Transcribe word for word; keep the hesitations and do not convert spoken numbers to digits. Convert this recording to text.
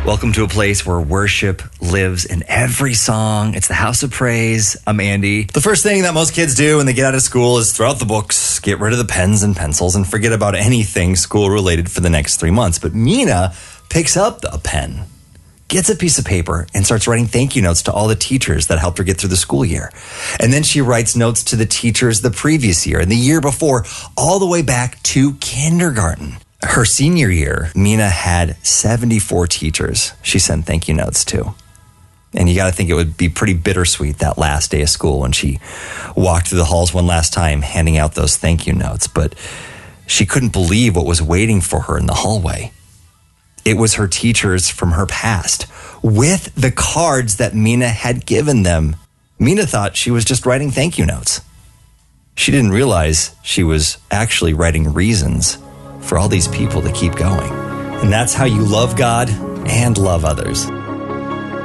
Welcome to a place where worship lives in every song. It's the House of Praise. I'm Andy. The first thing that most kids do when they get out of school is throw out the books, get rid of the pens and pencils, and forget about anything school-related for the next three months. But Mina picks up a pen, gets a piece of paper, and starts writing thank you notes to all the teachers that helped her get through the school year. And then she writes notes to the teachers the previous year and the year before, all the way back to kindergarten. Her senior year, Mina had seventy-four teachers she sent thank you notes to. And you got to think it would be pretty bittersweet that last day of school when she walked through the halls one last time handing out those thank you notes. But she couldn't believe what was waiting for her in the hallway. It was her teachers from her past with the cards that Mina had given them. Mina thought she was just writing thank you notes. She didn't realize she was actually writing reasons for all these people to keep going. And that's how you love God and love others.